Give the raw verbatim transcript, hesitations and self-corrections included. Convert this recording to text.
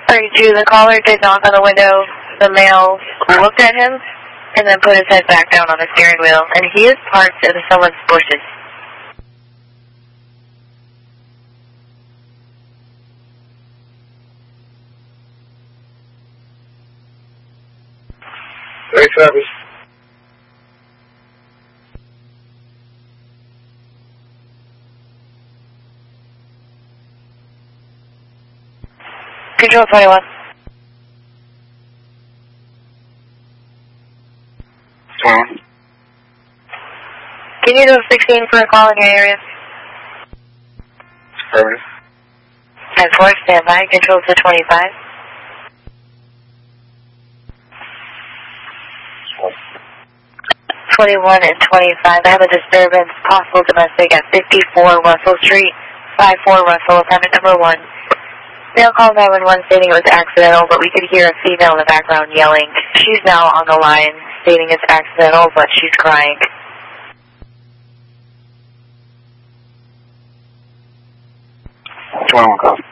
thirty-two, the caller did knock on the window. The male looked at him and then put his head back down on the steering wheel, and he is parked in someone's bushes. Very service. Control twenty-one. twenty-one. Can you do a sixteen for a call in your area? Affirmative. ten four, stand by. Control to twenty-five. twenty-one and twenty-five. I have a disturbance, possible domestic at fifty-four Russell Street, five four Russell, apartment number one. Male called nine one one stating it was accidental, but we could hear a female in the background yelling. She's now on the line stating it's accidental, but she's crying. twenty-one call.